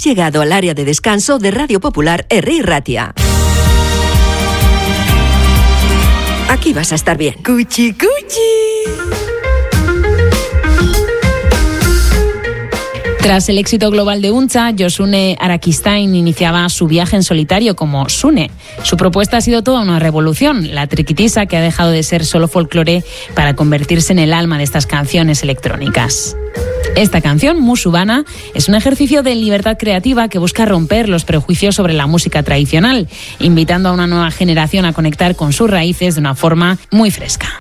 Has llegado al área de descanso de Radio Popular Herri Ratia. Aquí vas a estar bien. ¡Cuchi, cuchi! Tras el éxito global de Uncha, Josune Arakistain iniciaba su viaje en solitario como Sune. Su propuesta ha sido toda una revolución, la triquitisa que ha dejado de ser solo folclore para convertirse en el alma de estas canciones electrónicas. Esta canción, Musubana, es un ejercicio de libertad creativa que busca romper los prejuicios sobre la música tradicional, invitando a una nueva generación a conectar con sus raíces de una forma muy fresca.